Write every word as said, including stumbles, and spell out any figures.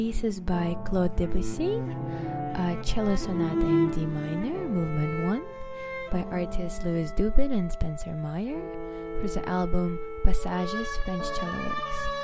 Piece is by Claude Debussy, uh, Cello Sonata in D minor, Movement one, by artists Louis Dubin and Spencer Meyer, for the album Passages French Cello Works.